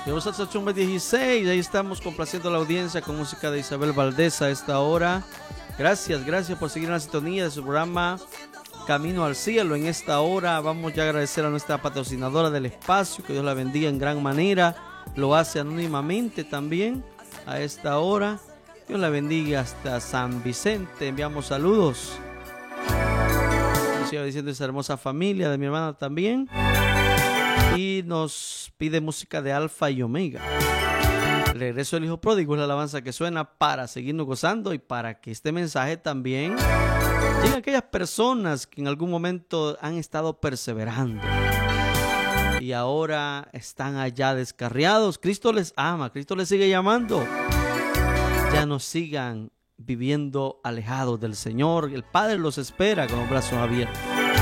Llegamos al 8:16, ahí estamos complaciendo a la audiencia con música de Isabel Valdés a esta hora. Gracias por seguir en la sintonía de su programa Camino al Cielo. En esta hora vamos ya a agradecer a nuestra patrocinadora del espacio, que Dios la bendiga en gran manera. Lo hace anónimamente también a esta hora. Dios la bendiga hasta San Vicente. Enviamos saludos. Sigo diciendo esa hermosa familia de mi hermana también. Y nos pide música de Alfa y Omega. El regreso del Hijo Pródigo es la alabanza que suena para seguirnos gozando y para que este mensaje también llegue a aquellas personas que en algún momento han estado perseverando y ahora están allá descarriados. Cristo les ama, Cristo les sigue llamando. Ya no sigan viviendo alejados del Señor. El Padre los espera con los brazos abiertos.